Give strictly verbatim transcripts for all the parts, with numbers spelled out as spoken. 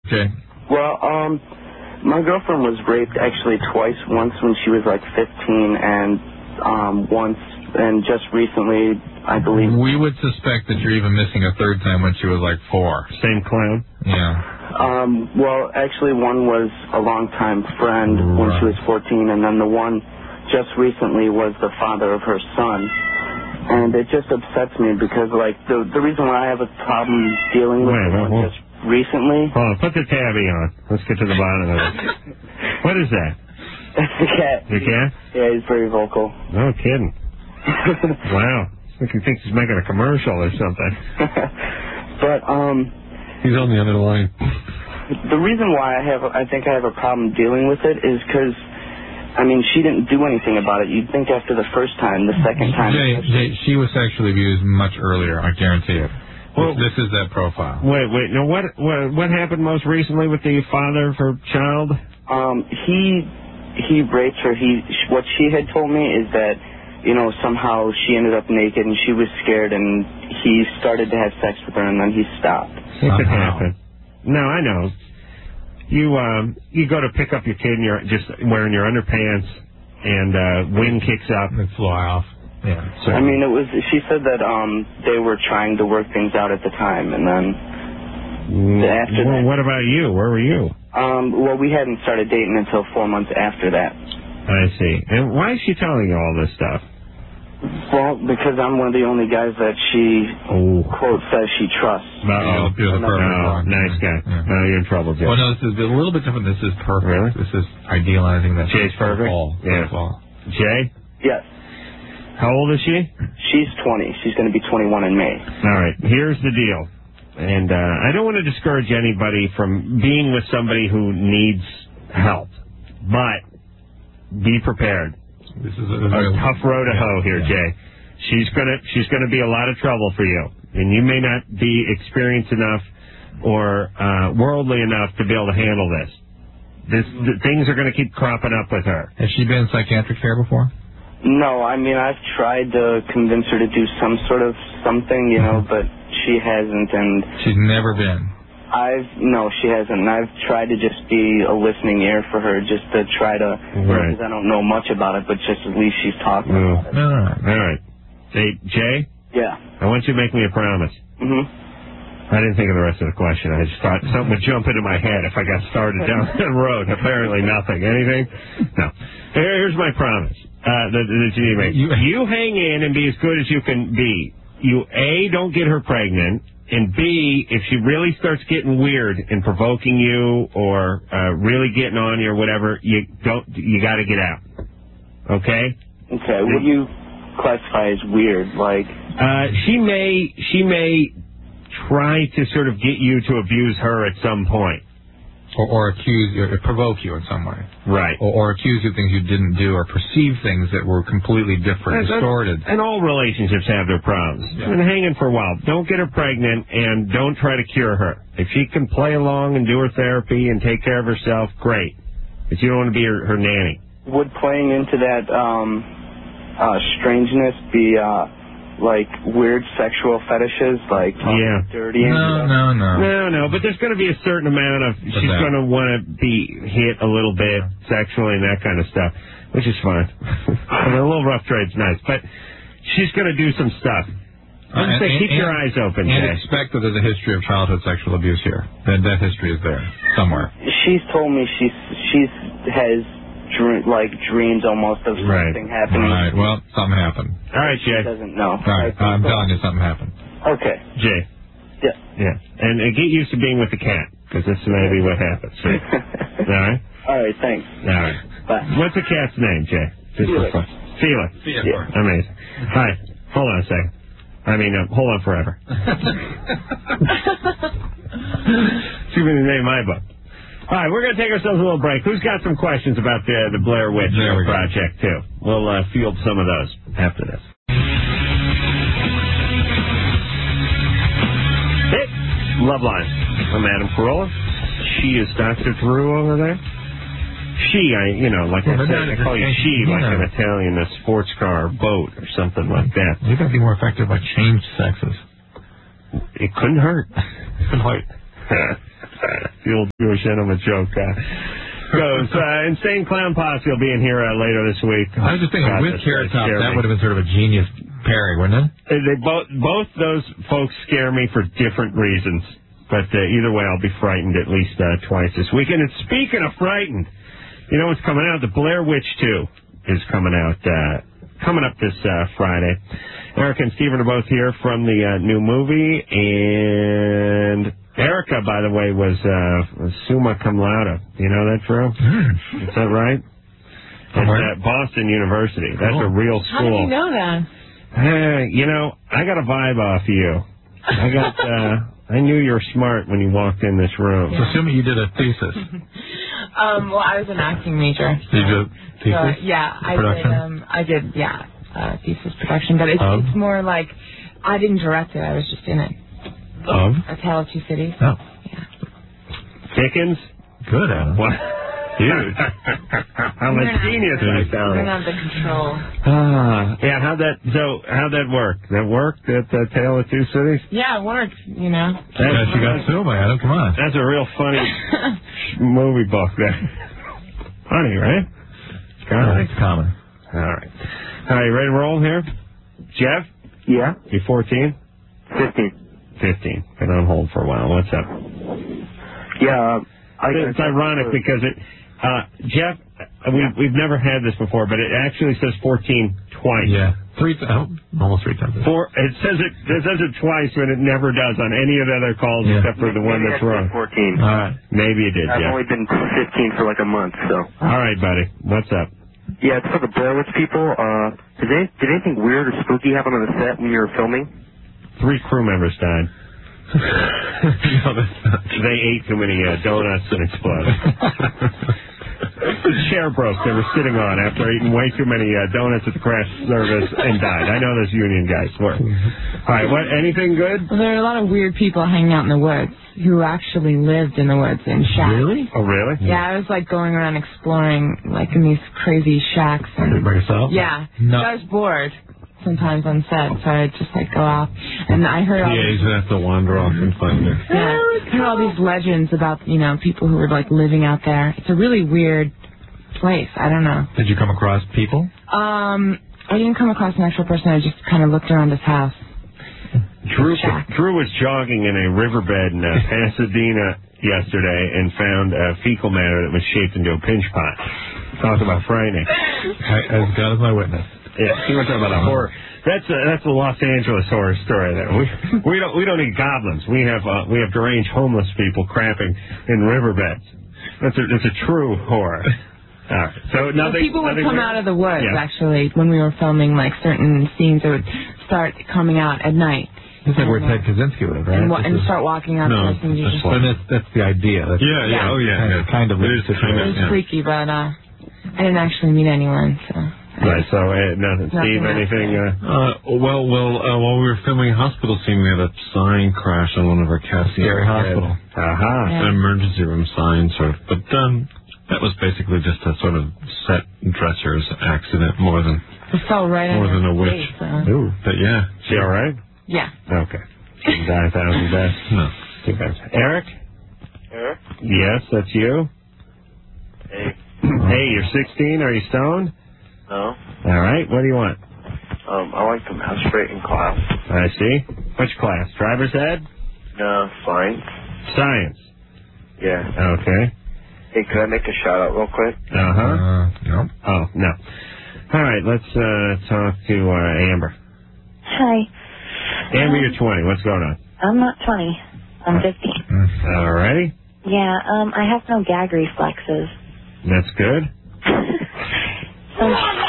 Okay. Well, um, my girlfriend was raped actually twice. Once when she was like fifteen, and um, once, and just recently, I believe. We would suspect that you're even missing a third time when she was like four. Same clown? Yeah. Um, well, actually, one was a longtime friend right. when she was fourteen, and then the one just recently was the father of her son. And it just upsets me because, like, the the reason why I have a problem dealing with Wait, the one well, just recently... Hold on, put the tabby on. Let's get to the bottom of it. What is that? That's the cat. The cat? Yeah, he's very vocal. No kidding. Wow. I think he thinks he's making a commercial or something. But, um... he's on the other line. The reason why I have, I think I have a problem dealing with it is because... I mean, she didn't do anything about it. You'd think after the first time, the second time... Jay, Jay, she was sexually abused much earlier, I guarantee it. Well, this is that profile. Wait, wait. Now, what, what what happened most recently with the father of her child? Um, he he raped her. He What she had told me is that, you know, somehow she ended up naked and she was scared and he started to have sex with her and then he stopped. It could happen. No, I know. You um you go to pick up your kid and you're just wearing your underpants and uh, wind kicks up and fly off. Yeah. So, I mean, it was. She said that um they were trying to work things out at the time, and then mm, after well, that. What about you? Where were you? Um. Well, we hadn't started dating until four months after that. I see. And why is she telling you all this stuff? Well, because I'm one of the only guys that she, oh. quote, says she trusts. Uh-oh. You're the perfect oh, nice guy. Yeah. No, you're in trouble, Jay. Well, no, this is a little bit different. This is perfect. Really? This is idealizing that. Jay's perfect? Fall. Yeah. Fall. Jay? Yes. How old is she? She's twenty. She's going to be twenty-one in May. All right. Here's the deal. And uh, I don't want to discourage anybody from being with somebody who needs help. But be prepared. This is a, a tough road to hoe here, yeah. Jay. She's gonna she's gonna be a lot of trouble for you, and you may not be experienced enough or uh, worldly enough to be able to handle this. This th- things are gonna keep cropping up with her. Has she been in psychiatric care before? No, I mean I've tried to convince her to do some sort of something, you know, but she hasn't, and she's never been. I've no, she hasn't. And I've tried to just be a listening ear for her, just to try to, right. because I don't know much about it, but just at least she's talking oh. about it. All right, all right. Hey, Jay. Yeah. I want you to make me a promise. Mhm. I didn't think of the rest of the question. I just thought something would jump into my head if I got started down that road. Apparently nothing. Anything? No. Here, here's my promise. Uh, that, that you need to make. You, you hang in and be as good as you can be. You A, don't get her pregnant. And B, if she really starts getting weird and provoking you or uh, really getting on you or whatever, you don't. You got to get out. Okay? Okay. What do you classify as weird? Like, uh, she may she may try to sort of get you to abuse her at some point. Or, or accuse, or provoke you in some way. Right. Or, or accuse you of things you didn't do, or perceive things that were completely different, and, distorted. And all relationships have their problems. Yeah. And hang in for a while. Don't get her pregnant, and don't try to cure her. If she can play along and do her therapy and take care of herself, great. But you don't want to be her, her nanny. Would playing into that um, uh, strangeness be... Uh, like weird sexual fetishes, like yeah. dirty and no, no, no, no, no. But there's going to be a certain amount of What's she's going to want to be hit a little bit sexually and that kind of stuff, which is fine. I mean, a little rough trade's nice, but she's going to do some stuff. I would say keep and, your eyes open, and Jay. Expect that there's a history of childhood sexual abuse here. That that history is there somewhere. She's told me she's she's has. Dream, like dreams almost of right. something happening. All right, well, something happened. All right, Jay. She doesn't know. All right, I'm so. telling you something happened. Okay. Jay. Yeah. Yeah. And, and get used to being with the cat, because this may be what happens. All right? All right, thanks. All right. Bye. What's the cat's name, Jay? Just Felix. Felix. Felix. Yeah. Amazing. Hi. Hold on a second. I mean, uh, hold on forever. Excuse me, the name of my book. All right, we're going to take ourselves a little break. Who's got some questions about the, the Blair Witch Project, too? We'll uh, field some of those after this. Hey, Love Line. I'm Adam Carolla. She is Doctor Drew over there. She, I, you know, like well, I said, I call you she, like know. an Italian a sports car or boat or something like that. You're going to be more effective by changed sexes. It couldn't hurt. Couldn't hurt. The old version of a joke uh, goes. Uh, Insane Clown Posse will be in here uh, later this week. I was just thinking, God, with Carrot Top, that me. would have been sort of a genius pairing, wouldn't it? They both, both those folks scare me for different reasons. But uh, either way, I'll be frightened at least uh, twice this weekend. And speaking of frightened, you know what's coming out? The Blair Witch two is coming out. Uh, Coming up this uh, Friday. Erica and Stephen are both here from the uh, new movie. And Erica, by the way, was uh, summa cum laude. You know that, Drew? Mm. Is that right? It's at Boston University. That's cool. a real How do school. you know that? Hey, you know, I got a vibe off you. I got, uh, I knew you were smart when you walked in this room. Yeah. Assuming you did a thesis. um, well, I was an acting major. So. You did thesis? So, yeah, I production? did, um, I did, yeah, uh, thesis production, but it's, of? it's more like, I didn't direct it, I was just in it. Of? A Tale of Two Cities. Oh. Yeah. Dickens? Good, Adam. What? Huge. I'm a genius, I found. We're not the control. Ah, yeah, how'd that, so, how'd that work? That worked at uh, Tale of Two Cities? Yeah, it works, you know. That's, you got summa, Adam, come on. That's a real funny movie book there. Funny, right? God, it's common. All right. All right, you ready to roll here? Jeff? Yeah? You fourteen? fifteen. fifteen. Been on hold for a while. What's up? Yeah, I It's ironic because it, uh, Jeff, we, Yeah. we've never had this before, but it actually says fourteen twice. Yeah. Three, oh, almost three times. Four, it says it, it says it twice, but it never does on any of the other calls Yeah. except for the one that's wrong. fourteen. All right. Maybe it did, I've Jeff. only been fifteen for like a month, so. All right, buddy. What's up? Yeah, it's for the Blair Witch people. Uh, did, they, did anything weird or spooky happen on the set when you were filming? Three crew members died. No, that's not true. They ate too many uh, donuts and exploded. The chair broke they were sitting on after eating way too many uh, donuts at the crash service and died. I know those union guys were. All right, what? Anything good? Well, there are a lot of weird people hanging out in the woods who actually lived in the woods in shacks. Really? Oh, really? Yeah, I was like going around exploring like in these crazy shacks. And, By yourself? yeah. No. I was bored sometimes on set, so I'd just like go off. And I heard all P As would have to wander off and find her. Yeah, I heard all these legends about, you know, people who were like living out there. It's a really weird place. I don't know. Did you come across people? Um, I didn't come across an actual person. I just kind of looked around his house. Drew, Shack. Drew was jogging in a riverbed in uh, Pasadena yesterday and found uh, fecal matter that was shaped into a pinch pot. Talk about frightening. I, as God is my witness. Yeah, you were talking about a horror. That's a, that's a Los Angeles horror story there. We we don't we don't need goblins. We have uh, we have deranged homeless people crapping in riverbeds. That's a that's a true horror. All right. So Well, nothing. people would nothing come weird? out of the woods, Yeah. actually, when we were filming, like, certain scenes that would start coming out at night. This is like where Ted Kaczynski lived, right? And, wa- This and is- start walking out No, there. And you that's, just, but that's, that's the idea. That's, Yeah, yeah, oh yeah. Kind of, kind of It is situation. kind it of, was yeah. freaky, but uh, I didn't actually meet anyone, so. Right. So uh, nothing. Steve, Nothing anything? Uh, Uh, well, well, uh, while we were filming a hospital scene, we had a sign crash on one of our castings. Scary hospital. Aha. Yeah. An emergency room sign, sort of. But um, that was basically just a sort of set dressers accident more than. It fell right More on than his a witch. face, so. Ooh. But yeah. She all right? Yeah. Okay. Didn't die a thousand deaths. No. Too bad. Eric? Eric? Yes, that's you. Hey. Hey, you're sixteen. Are you stoned? No. All right. What do you want? Um, I like to masturbate in class. I see. Which class? Driver's ed? No, fine. Science. Yeah. Okay. Hey, could I make a shout out real quick? Uh-huh. Uh, no. Oh, no. All right, let's uh, talk to uh, Amber. Hi. Amber, you're twenty. What's going on? I'm not twenty. I'm fifteen. All righty. Yeah, um, I have no gag reflexes. That's good. So,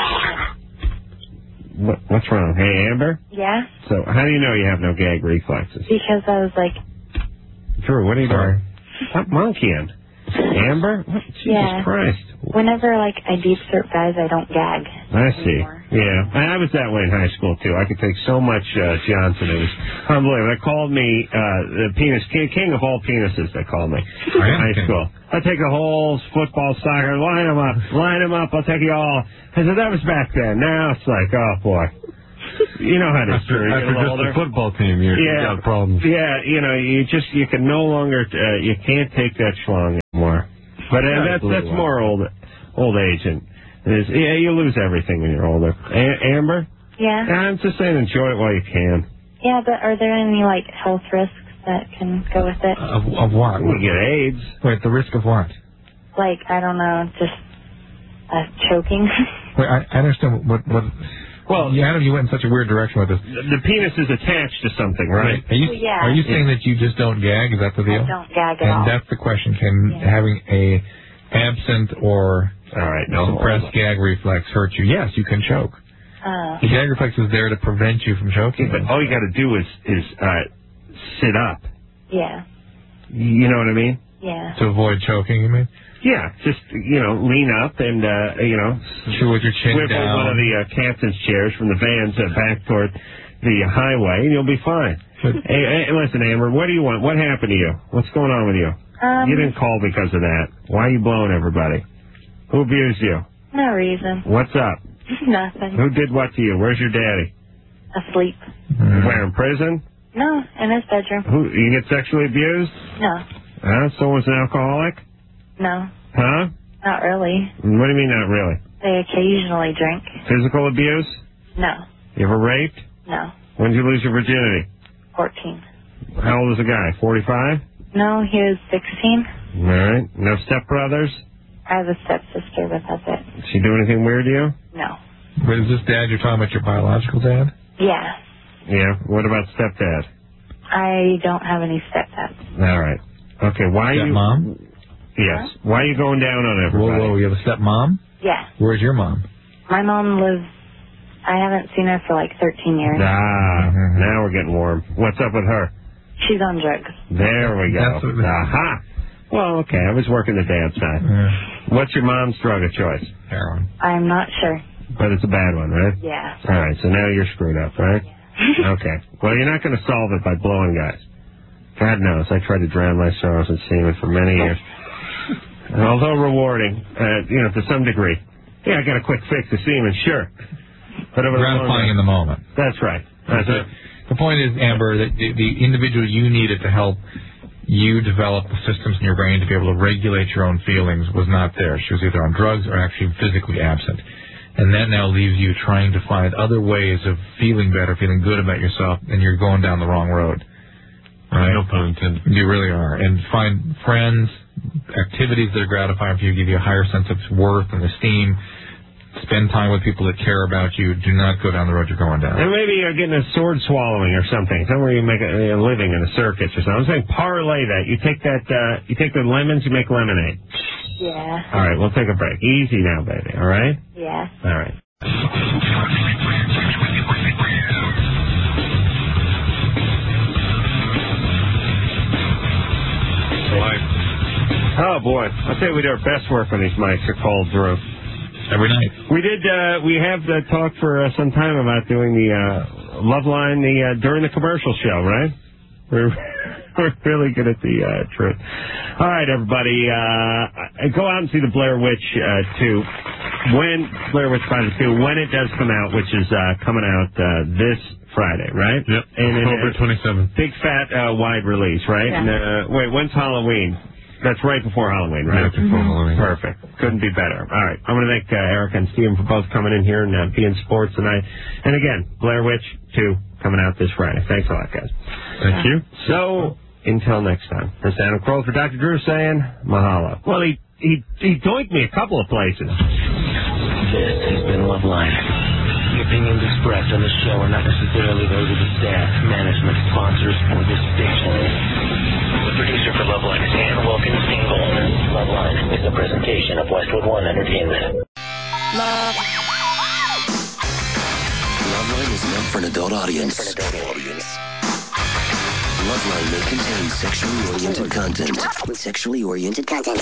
What, what's wrong? Hey, Amber? yeah, So, how do you know you have no gag reflexes? because I was like, Drew, what are you Sorry. doing? Stop monkeying. Amber? What? Jesus Yeah. Christ. whenever, like, I deep throat guys, I don't gag. I see. anymore. Yeah, I was that way in high school too. I could take so much uh, Johnson. It was unbelievable. They called me uh, the penis king, king of all penises. They called me in I am high king. school. I take the whole football, soccer, line them up, line them up. I'll take you all. I said that was back then. Now it's like, oh boy, You know how it is. After, You after get a little just older. the football team, you're, yeah, you got problems. Yeah, you know, you just you can no longer uh, you can't take that schlong anymore. But uh, that's that's more old old age, and is, yeah, you lose everything when you're older. A- Amber? Yeah. I'm just saying, enjoy it while you can. Yeah, but are there any, like, health risks that can go with it? Of, of what? You get AIDS. Wait, the risk of what? Like, I don't know, just uh, choking. Wait, I, I understand what... what Well, yeah, Adam, you went in such a weird direction with this. The, the penis is attached to something, right? Are you, Well, yeah. are you saying that you just don't gag? Is that the deal? I don't gag at and all. that's the question. Can Yeah. having a absent or all right, no, suppressed gag reflex hurt you? Yes, you can choke. Uh, The gag reflex is there to prevent you from choking. But all you got to do is is uh, sit up. yeah. You know what I mean? Yeah. To avoid choking, you mean? Yeah, just, you know, lean up and, uh, you know, Chew with your chin swivel down. one of the uh, captain's chairs from the vans uh, back toward the highway, and you'll be fine. hey, hey, listen, Amber, what do you want? What happened to you? What's going on with you? Um, You didn't call because of that. Why are you blowing everybody? Who abused you? No reason. What's up? Nothing. Who did what to you? Where's your daddy? Asleep. Mm. Where, in prison? No, in his bedroom. Who? You get sexually abused? No. Huh? Someone's an alcoholic? No. Huh? Not really. What do you mean not really? They occasionally drink. Physical abuse? No. You ever raped? No. When did you lose your virginity? fourteen. How old is the guy? forty-five? No, he was sixteen. All right. No stepbrothers? I have a stepsister, but that's it. Did she do anything weird to you? No. But is this dad you're talking about your biological dad? Yeah. Yeah. What about stepdad? I don't have any stepdads. All right. Okay. Why you? Stepmom? Yes. Why are you going down on Whoa, everybody? whoa, you have a stepmom? Yeah. Where's your mom? My mom lives... I haven't seen her for like thirteen years. Ah, now we're getting warm. What's up with her? She's on drugs. There we go. That's what- Aha. Well, okay. I was working the dad side. Yeah. What's your mom's drug of choice? Heroin. I'm not sure. But it's a bad one, right? Yeah. All right. So now you're screwed up, right? Okay. Well, you're not going to solve it by blowing guys. God knows. I tried to drown my sorrows in semen for many years. And although rewarding, uh, you know, to some degree. Yeah, I got a quick fix of semen, sure. But over the long Gratifying run- in the moment. That's right. That's it. The point is, Amber, that the, the individual you needed to help you develop the systems in your brain to be able to regulate your own feelings was not there. She was either on drugs or actually physically absent. And that now leaves you trying to find other ways of feeling better, feeling good about yourself, and you're going down the wrong road. Right? No pun intended. You really are. And find friends, activities that are gratifying for you, give you a higher sense of worth and esteem. Spend time with people that care about you. Do not go down the road you're going down. And maybe you're getting a sword swallowing or something. Somewhere you make a, a living in a circus or something. I'm saying parlay that. You take that, uh, you take the lemons, you make lemonade. Yeah. All right, we'll take a break. Easy now, baby. All right? Yeah. All right. Oh, boy. I'll tell you, we do our best work when these mics are called through. Every night. We did, uh, we have uh, talked for uh, some time about doing the uh, Love Line the, uh, during the commercial show, right? We're, we're really good at the uh, truth. All right, everybody. Uh, go out and see the Blair Witch uh, two. When, Blair Witch Project two, when it does come out, which is uh, coming out uh, this Friday, right? Yep. And October twenty-seventh. Big fat uh, wide release, right? Yeah. And, uh, wait, when's Halloween? That's right before Halloween, right? Yeah, before Halloween. Perfect. Couldn't be better. All right. I want to thank uh, Erica and Steven for both coming in here and uh, being sports tonight. And again, Blair Witch two coming out this Friday. Thanks a lot, guys. Thank you. So, until next time, this is Adam Kroll for Doctor Drew saying mahalo. Well, he, he, he doinked me a couple of places. This has been Love Line. The opinions expressed on the show are not necessarily those of the staff, management, sponsors, or this station. The producer for Love Line is Ann Wilkins Tingle. Love Line is a presentation of Westwood One Entertainment. Love. Love Line is meant for an adult audience. For an adult audience. Love Line may contain sexually oriented content. Sexually oriented content.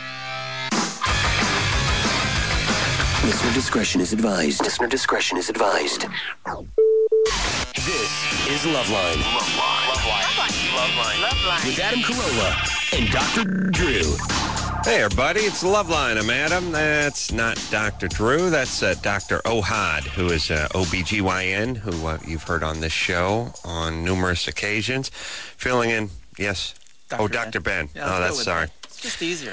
Listener discretion is advised. Listener discretion is advised. This is Love Line. Love Line. Love Line. Love Line. Love Line. With Adam Carolla and Doctor Drew. Hey, everybody, it's Loveline. I'm Adam. That's not Doctor Drew. That's uh, Doctor Ohad, who is uh, O B G Y N, who uh, you've heard on this show on numerous occasions. Filling in, yes. Doctor Oh, Doctor Ben. Ben. Yeah, oh, let's go that's with sorry. that. It's just easier.